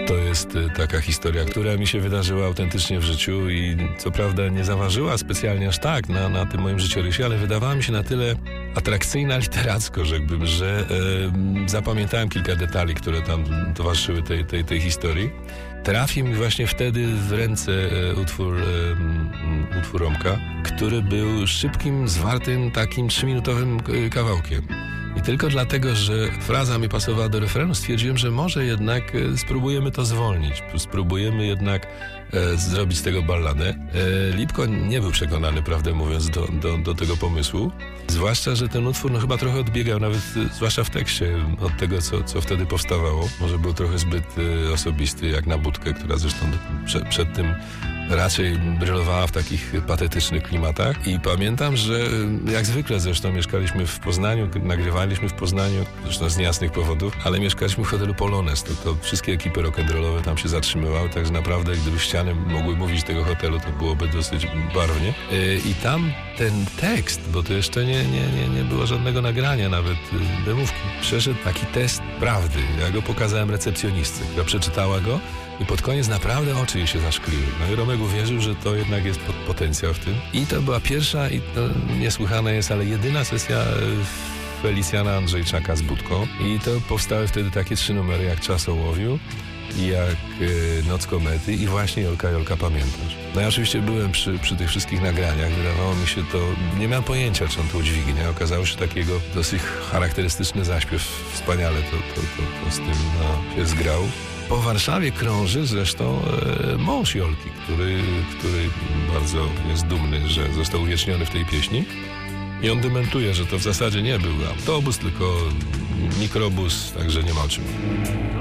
To jest taka historia, która mi się wydarzyła autentycznie w życiu i co prawda nie zaważyła specjalnie aż tak na tym moim życiorysie, ale wydawała mi się na tyle atrakcyjna literacko, rzekłbym, że zapamiętałem kilka detali, które tam towarzyszyły tej historii. Trafił mi właśnie wtedy w ręce utwór Romka, który był szybkim, zwartym, takim 3-minutowym kawałkiem. I tylko dlatego, że fraza mi pasowała do refrenu, stwierdziłem, że może jednak spróbujemy to zwolnić. Spróbujemy jednak zrobić z tego balladę. Lipko nie był przekonany, prawdę mówiąc, do tego pomysłu. Zwłaszcza, że ten utwór chyba trochę odbiegał, nawet zwłaszcza w tekście, od tego, co wtedy powstawało. Może był trochę zbyt osobisty, jak na Budkę, która zresztą przed tym raczej brylowała w takich patetycznych klimatach. I pamiętam, że jak zwykle zresztą mieszkaliśmy w Poznaniu, nagrywaliśmy w Poznaniu, zresztą z niejasnych powodów, ale mieszkaliśmy w hotelu Polonez. To wszystkie ekipy rock'n'rollowe tam się zatrzymywały, także naprawdę gdyby ściany mogły mówić tego hotelu, to byłoby dosyć barwnie. I tam ten tekst, bo to jeszcze nie było żadnego nagrania, nawet demówki, przeszedł taki test prawdy. Ja go pokazałem recepcjonistce, która przeczytała go i pod koniec naprawdę oczy jej się zaszkliły. No i Romek uwierzył, że to jednak jest potencjał w tym. I to była pierwsza, i to niesłychane jest, ale jedyna sesja Felicjana Andrzejczaka z Budką. I to powstały wtedy takie 3 numery jak Czas ołowiu, jak Noc komety i właśnie Jolka, pamiętasz. No ja oczywiście byłem przy tych wszystkich nagraniach, wydawało mi się to, nie miałem pojęcia, czy on to udźwignie. Okazało się takiego dosyć charakterystyczny zaśpiew, wspaniale to z tym się zgrał. Po Warszawie krąży zresztą mąż Jolki, który bardzo jest dumny, że został uwieczniony w tej pieśni. I on dementuje, że to w zasadzie nie był autobus, tylko mikrobus, także nie ma o czym.